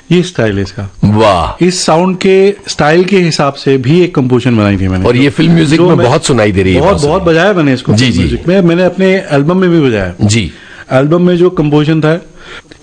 ये स्टाइल है इसका। वाह। इस साउंड के स्टाइल के हिसाब से भी एक कंपोजिशन बनाई थी मैंने, और ये फिल्म म्यूजिक में बहुत सुनाई दे रही है। बहुत बजाया मैंने इसको। जी जी। म्यूजिक में मैंने अपने एल्बम में भी बजाया। जी। एल्बम में जो कंपोजिशन था